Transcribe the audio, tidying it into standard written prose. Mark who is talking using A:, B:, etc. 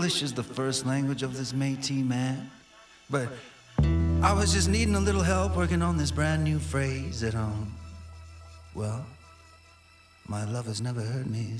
A: English is the first language of this Métis man, but I was just needing a little help working on this brand new phrase that, well, my lover's never heard me